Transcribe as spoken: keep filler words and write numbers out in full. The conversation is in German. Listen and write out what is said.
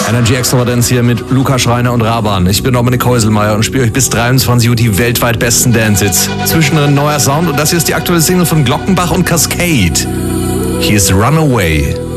Energy Extravaganz hier mit Luca Schreiner und Raban. Ich bin Dominik Häuselmeier und spiele euch bis dreiundzwanzig Uhr die weltweit besten Dance-Hits. Zwischendrin neuer Sound und das hier ist die aktuelle Single von Glockenbach und Cascade. Hier ist Runaway.